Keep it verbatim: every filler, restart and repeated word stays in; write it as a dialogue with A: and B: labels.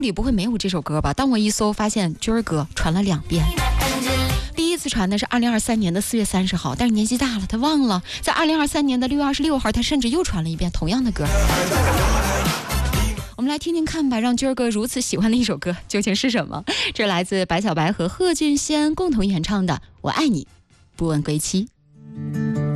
A: 里不会没有这首歌吧？当我一搜，发现军儿哥传了两遍。第一次传的是二零二三年的四月三十号，但是年纪大了，他忘了。在二零二三年的六月二十六号，他甚至又传了一遍同样的歌。我们来听听看吧，让军儿哥如此喜欢的一首歌究竟是什么？这来自白小白和贺峻仙共同演唱的《我爱你，不问归期》。